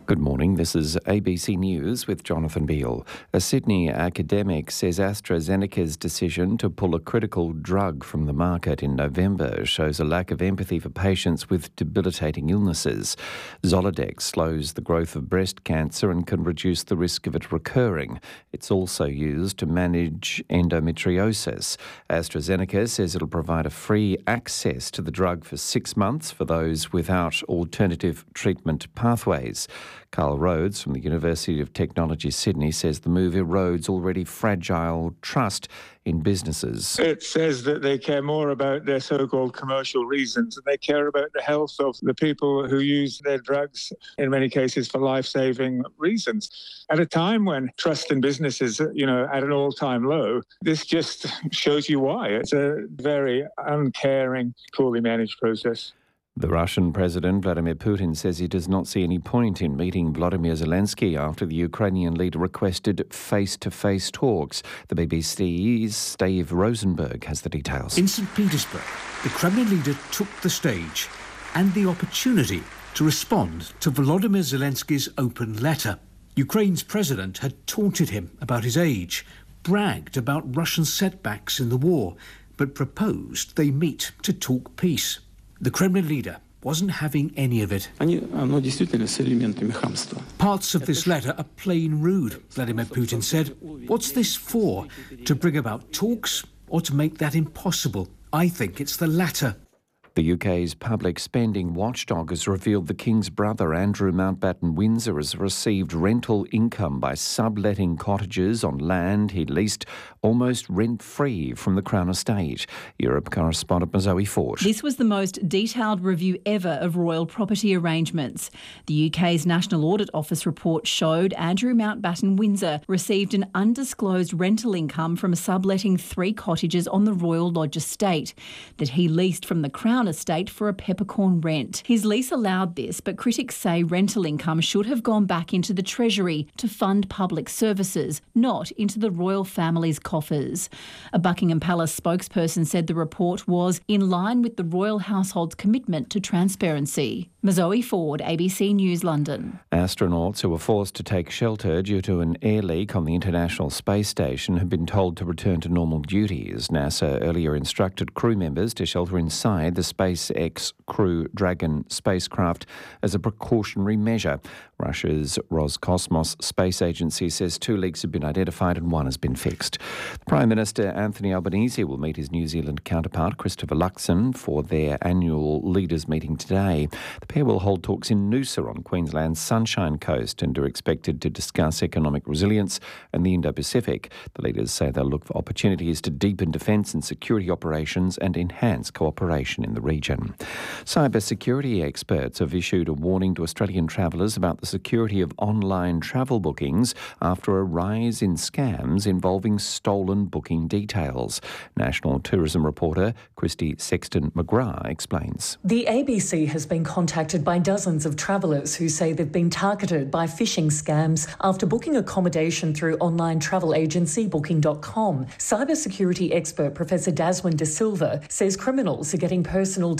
Good morning, this is ABC News with Jonathan Beale. A Sydney academic says AstraZeneca's decision to pull a critical drug from the market in November shows a lack of empathy for patients with debilitating illnesses. Zoladex slows the growth of breast cancer and can reduce the risk of it recurring. It's also used to manage endometriosis. AstraZeneca says it'll provide a free access to the drug for 6 months for those without alternative treatment pathways. Carl Rhodes from the University of Technology Sydney says the move erodes already fragile trust in businesses. It says that they care more about their so-called commercial reasons, and they care about the health of the people who use their drugs, in many cases for life-saving reasons. At a time when trust in business is, at an all-time low, this just shows you why. It's a very uncaring, poorly managed process. The Russian President Vladimir Putin says he does not see any point in meeting Volodymyr Zelensky after the Ukrainian leader requested face-to-face talks. The BBC's Dave Rosenberg has the details. In St. Petersburg, the Kremlin leader took the stage and the opportunity to respond to Volodymyr Zelensky's open letter. Ukraine's president had taunted him about his age, bragged about Russian setbacks in the war, but proposed they meet to talk peace. The Kremlin leader wasn't having any of it. Parts of this letter are plain rude, Vladimir Putin said. What's this for? To bring about talks or to make that impossible? I think it's the latter. The UK's public spending watchdog has revealed the King's brother, Andrew Mountbatten Windsor, has received rental income by subletting cottages on land he leased almost rent-free from the Crown Estate. Europe correspondent Zoe Fort. This was the most detailed review ever of royal property arrangements. The UK's National Audit Office report showed Andrew Mountbatten Windsor received an undisclosed rental income from subletting 3 cottages on the Royal Lodge Estate that he leased from the Crown Estate for a peppercorn rent. His lease allowed this, but critics say rental income should have gone back into the Treasury to fund public services, not into the royal family's coffers. A Buckingham Palace spokesperson said the report was in line with the royal household's commitment to transparency. Zoe Ford, ABC News, London. Astronauts who were forced to take shelter due to an air leak on the International Space Station have been told to return to normal duties. NASA earlier instructed crew members to shelter inside the SpaceX Crew Dragon spacecraft as a precautionary measure. Russia's Roscosmos space agency says 2 leaks have been identified and 1 has been fixed. The Prime Minister Anthony Albanese will meet his New Zealand counterpart Christopher Luxon for their annual leaders meeting today. The pair will hold talks in Noosa on Queensland's Sunshine Coast and are expected to discuss economic resilience and the Indo-Pacific. The leaders say they'll look for opportunities to deepen defence and security operations and enhance cooperation in the region. Cyber security experts have issued a warning to Australian travellers about the security of online travel bookings after a rise in scams involving stolen booking details. National tourism reporter Christy Sexton-McGrath explains. The ABC has been contacted by dozens of travellers who say they've been targeted by phishing scams after booking accommodation through online travel agency Booking.com. Cybersecurity expert Professor Daswin De Silva says criminals are getting personal